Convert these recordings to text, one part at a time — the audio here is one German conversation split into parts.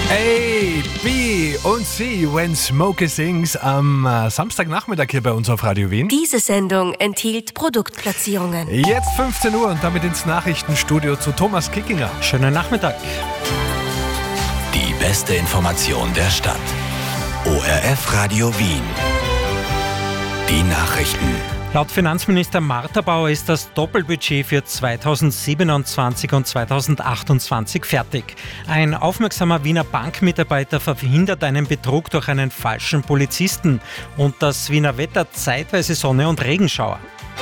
A, B und C, When Smokey Sings am Samstagnachmittag hier bei uns auf Radio Wien. Diese Sendung enthielt Produktplatzierungen. Jetzt 15 Uhr und damit ins Nachrichtenstudio zu Thomas Kickinger. Schönen Nachmittag. Die beste Information der Stadt. ORF Radio Wien. Die Nachrichten. Laut Finanzminister Martha Bauer ist das Doppelbudget für 2027 und 2028 fertig. Ein aufmerksamer Wiener Bankmitarbeiter verhindert einen Betrug durch einen falschen Polizisten. Und das Wiener Wetter zeitweise Sonne und Regenschauer.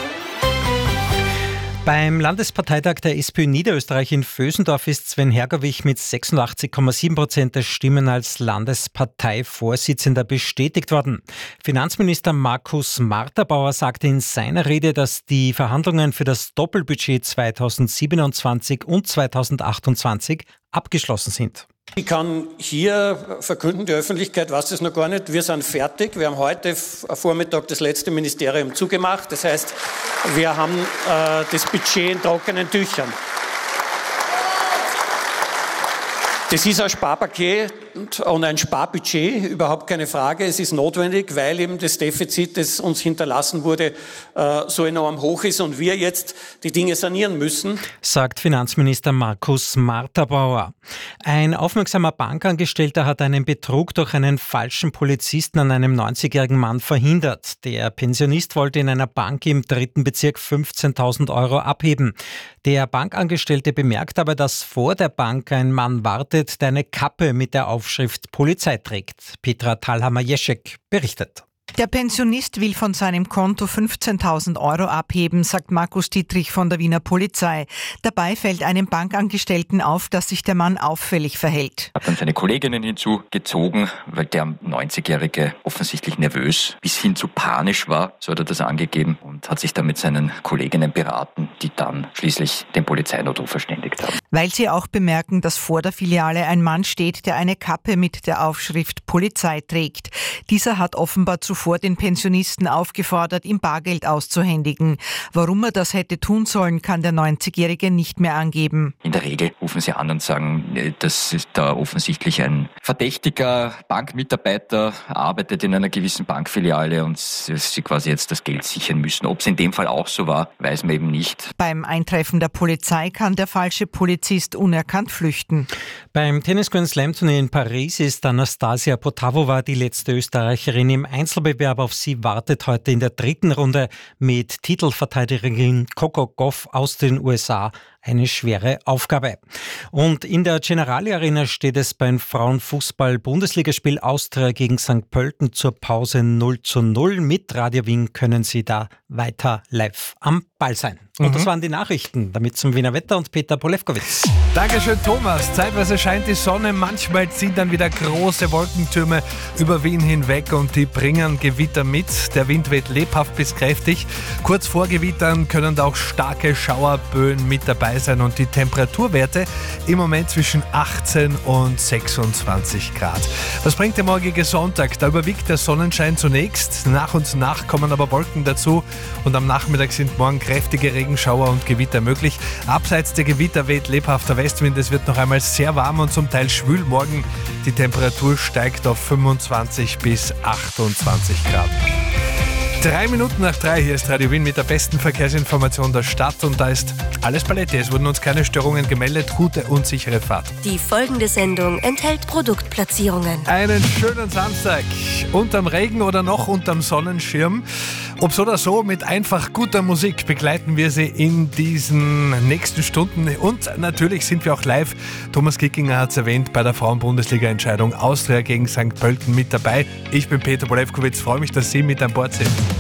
Beim Landesparteitag der SPÖ Niederösterreich in Vösendorf ist Sven Hergovich mit 86,7% der Stimmen als Landesparteivorsitzender bestätigt worden. Finanzminister Markus Martha-Bauer sagte in seiner Rede, dass die Verhandlungen für das Doppelbudget 2027 und 2028 abgeschlossen sind. Ich kann hier verkünden, die Öffentlichkeit weiß das noch gar nicht, wir sind fertig. Wir haben heute Vormittag das letzte Ministerium zugemacht. Das heißt, wir haben das Budget in trockenen Tüchern. Das ist ein Sparpaket und ein Sparbudget, überhaupt keine Frage. Es ist notwendig, weil eben das Defizit, das uns hinterlassen wurde, so enorm hoch ist und wir jetzt die Dinge sanieren müssen. Sagt Finanzminister Markus Martha-Bauer. Ein aufmerksamer Bankangestellter hat einen Betrug durch einen falschen Polizisten an einem 90-jährigen Mann verhindert. Der Pensionist wollte in einer Bank im 3. Bezirk 15.000 Euro abheben. Der Bankangestellte bemerkt aber, dass vor der Bank ein Mann wartet, der eine Kappe mit der Aufschrift Polizei trägt. Petra Thalhammer-Jeschek berichtet. Der Pensionist will von seinem Konto 15.000 Euro abheben, sagt Markus Dietrich von der Wiener Polizei. Dabei fällt einem Bankangestellten auf, dass sich der Mann auffällig verhält. Hat dann seine Kolleginnen hinzugezogen, weil der 90-Jährige offensichtlich nervös bis hin zu panisch war, so hat er das angegeben, und hat sich dann mit seinen Kolleginnen beraten, die dann schließlich den Polizeinotruf verständigt haben. Weil sie auch bemerken, dass vor der Filiale ein Mann steht, der eine Kappe mit der Aufschrift Polizei trägt. Dieser hat offenbar zuvor den Pensionisten aufgefordert, ihm Bargeld auszuhändigen. Warum er das hätte tun sollen, kann der 90-Jährige nicht mehr angeben. In der Regel rufen sie an und sagen, dass da offensichtlich ein verdächtiger Bankmitarbeiter arbeitet in einer gewissen Bankfiliale und sie quasi jetzt das Geld sichern müssen. Ob es in dem Fall auch so war, weiß man eben nicht. Beim Eintreffen der Polizei kann der falsche Polizist unerkannt flüchten. Beim Tennis Grand Slam Turnier in Paris ist Anastasia Potapova die letzte Österreicherin im Einzelbewerb. Auf sie wartet heute in der 3. Runde mit Titelverteidigerin Coco Gauff aus den USA eine schwere Aufgabe. Und in der Generali Arena steht es beim Frauenfußball-Bundesligaspiel Austria gegen St. Pölten zur Pause 0:0. Mit Radio Wien können Sie da weiter live am Ball sein. Und das waren die Nachrichten. Damit zum Wiener Wetter und Peter Polewkowitz. Dankeschön, Thomas. Zeitweise scheint die Sonne, manchmal ziehen dann wieder große Wolkentürme über Wien hinweg und die bringen Gewitter mit. Der Wind weht lebhaft bis kräftig. Kurz vor Gewittern können da auch starke Schauerböen mit dabei sein und die Temperaturwerte im Moment zwischen 18 und 26 Grad. Was bringt der morgige Sonntag? Da überwiegt der Sonnenschein zunächst, nach und nach kommen aber Wolken dazu und am Nachmittag sind morgen kräftige Regenschauer und Gewitter möglich. Abseits der Gewitter weht lebhafter Westwind, es wird noch einmal sehr warm und zum Teil schwül morgen. Die Temperatur steigt auf 25 bis 28 Grad. 3 Minuten nach 3, hier ist Radio Wien mit der besten Verkehrsinformation der Stadt und da ist alles Paletti. Es wurden uns keine Störungen gemeldet. Gute und sichere Fahrt. Die folgende Sendung enthält Produktplatzierungen. Einen schönen Samstag. Unterm Regen oder noch unterm Sonnenschirm. Ob so oder so, mit einfach guter Musik begleiten wir Sie in diesen nächsten Stunden. Und natürlich sind wir auch live. Thomas Kickinger hat es erwähnt, bei der Frauen-Bundesliga-Entscheidung Austria gegen St. Pölten mit dabei. Ich bin Peter Polewkowitz, freue mich, dass Sie mit an Bord sind.